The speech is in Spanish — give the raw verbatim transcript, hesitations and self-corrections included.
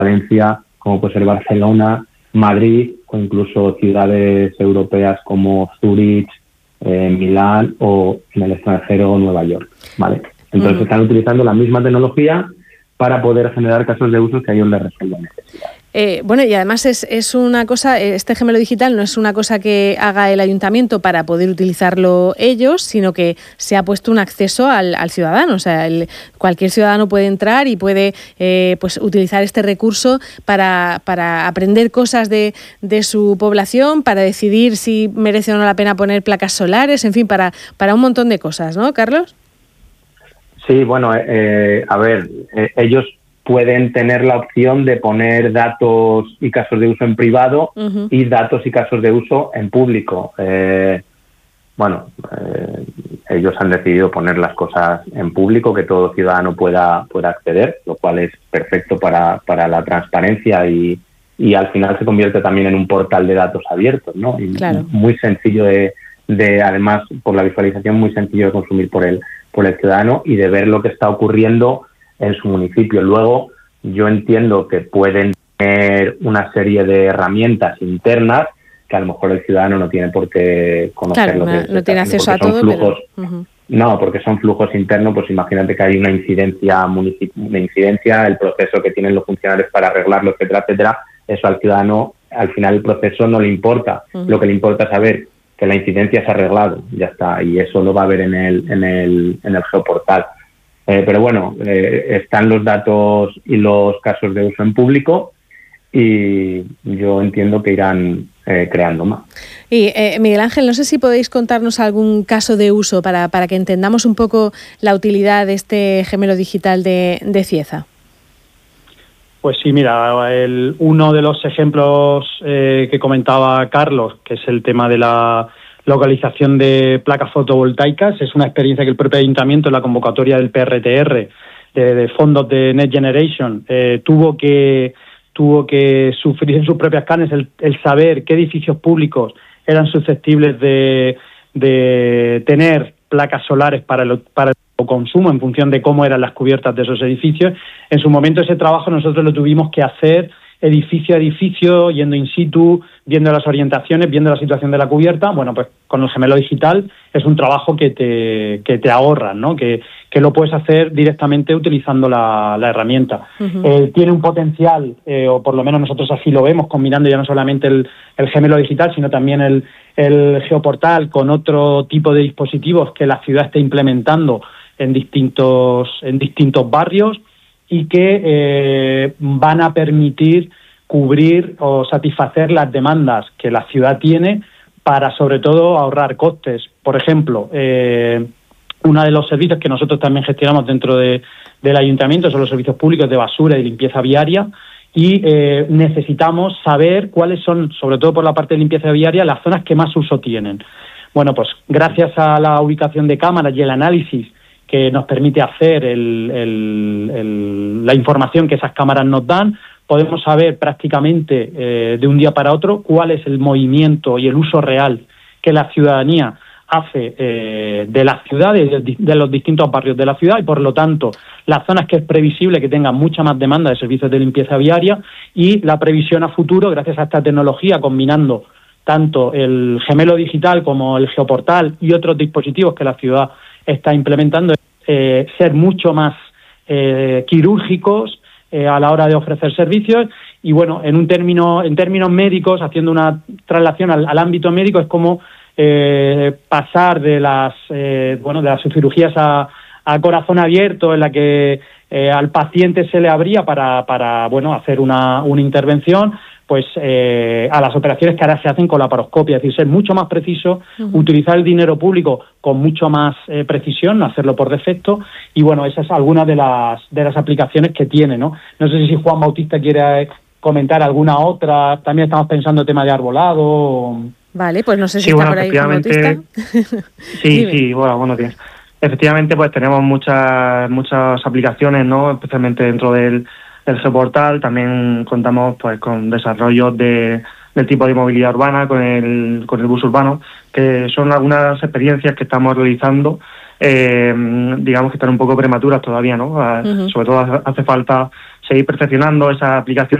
Valencia, como puede ser Barcelona, Madrid o incluso ciudades europeas como Zúrich, eh, Milán o en el extranjero Nueva York, ¿vale? Entonces uh-huh. están utilizando la misma tecnología para poder generar casos de uso que a ellos les resuelvan necesidades. Eh, bueno, y además es, es una cosa, este gemelo digital no es una cosa que haga el ayuntamiento para poder utilizarlo ellos, sino que se ha puesto un acceso al, al ciudadano. O sea, el, cualquier ciudadano puede entrar y puede eh, pues utilizar este recurso para, para aprender cosas de, de su población, para decidir si merece o no la pena poner placas solares, en fin, para, para un montón de cosas, ¿no, Carlos? Sí, bueno, eh, a ver, eh, ellos pueden tener la opción de poner datos y casos de uso en privado uh-huh. y datos y casos de uso en público. Eh, bueno, eh, ellos han decidido poner las cosas en público, que todo ciudadano pueda, pueda acceder, lo cual es perfecto para, para la transparencia y, y al final se convierte también en un portal de datos abiertos, ¿no? Y claro. Muy sencillo de, de, además, por la visualización, muy sencillo de consumir por el, por el ciudadano y de ver lo que está ocurriendo en su municipio. Luego, yo entiendo que pueden tener una serie de herramientas internas que a lo mejor el ciudadano no tiene por qué conocerlo. Claro, no, no tiene acceso a todo, flujos, pero... Uh-huh. No, porque son flujos internos, pues imagínate que hay una incidencia, municip- una incidencia, el proceso que tienen los funcionarios para arreglarlo, etcétera, etcétera. Eso al ciudadano, al final el proceso no le importa. Uh-huh. Lo que le importa es saber que la incidencia se ha arreglado, ya está, y eso lo va a ver en el, en el, en el geoportal. Eh, pero bueno, eh, están los datos y los casos de uso en público y yo entiendo que irán eh, creando más. Y eh, Miguel Ángel, no sé si podéis contarnos algún caso de uso para, para que entendamos un poco la utilidad de este gemelo digital de, de Cieza. Pues sí, mira, el, uno de los ejemplos eh, que comentaba Carlos, que es el tema de la localización de placas fotovoltaicas, es una experiencia que el propio ayuntamiento en la convocatoria del P R T R, de, de fondos de Next Generation, eh, tuvo que tuvo que sufrir en sus propias carnes el, el saber qué edificios públicos eran susceptibles de, de tener placas solares para el, para el consumo en función de cómo eran las cubiertas de esos edificios. En su momento ese trabajo nosotros lo tuvimos que hacer edificio a edificio, yendo in situ, viendo las orientaciones, viendo la situación de la cubierta. Bueno, pues con el gemelo digital es un trabajo que te que te ahorras, ¿no? Que, que lo puedes hacer directamente utilizando la, la herramienta. Uh-huh. Eh, tiene un potencial, eh, o por lo menos nosotros así lo vemos, combinando ya no solamente el, el gemelo digital, sino también el, el geoportal con otro tipo de dispositivos que la ciudad está implementando en distintos, en distintos barrios, y que eh, van a permitir cubrir o satisfacer las demandas que la ciudad tiene para, sobre todo, ahorrar costes. Por ejemplo, eh, uno de los servicios que nosotros también gestionamos dentro de, del ayuntamiento son los servicios públicos de basura y limpieza viaria, y eh, necesitamos saber cuáles son, sobre todo por la parte de limpieza viaria, las zonas que más uso tienen. Bueno, pues gracias a la ubicación de cámaras y el análisis que nos permite hacer el, el, el, la información que esas cámaras nos dan, podemos saber prácticamente eh, de un día para otro cuál es el movimiento y el uso real que la ciudadanía hace eh, de las ciudades, de, de los distintos barrios de la ciudad, y por lo tanto las zonas que es previsible que tengan mucha más demanda de servicios de limpieza viaria, y la previsión a futuro, gracias a esta tecnología, combinando tanto el gemelo digital como el geoportal y otros dispositivos que la ciudad está implementando, eh, ser mucho más eh, quirúrgicos eh, a la hora de ofrecer servicios. Y bueno, en un término, en términos médicos, haciendo una traslación al, al ámbito médico, es como eh, pasar de las eh, bueno de las cirugías a, a corazón abierto, en la que eh, al paciente se le abría para para bueno hacer una, una intervención, pues eh, a las operaciones que ahora se hacen con la laparoscopia, es decir, ser mucho más preciso, uh-huh. utilizar el dinero público con mucho más eh, precisión, no hacerlo por defecto, y bueno, esa es alguna de las de las aplicaciones que tiene, ¿no? No sé si Juan Bautista quiere comentar alguna otra. También estamos pensando en tema de arbolado. O... Vale, pues no sé si sí, está bueno, por ahí Juan Bautista. Sí, sí, bueno, buenos días. Efectivamente, pues tenemos muchas muchas aplicaciones, ¿no? Especialmente dentro del el geoportal. También contamos pues con desarrollos de del tipo de movilidad urbana, con el con el bus urbano, que son algunas experiencias que estamos realizando, eh, digamos que están un poco prematuras todavía, ¿no? Uh-huh. Sobre todo hace falta seguir perfeccionando esa aplicación